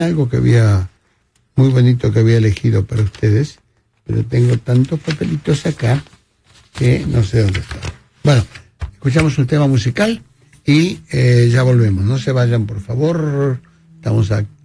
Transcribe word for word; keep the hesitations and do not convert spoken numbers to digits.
algo que había, muy bonito que había elegido para ustedes, pero tengo tantos papelitos acá que no sé dónde está. Bueno, escuchamos un tema musical y eh, ya volvemos. No se vayan, por favor. Estamos aquí.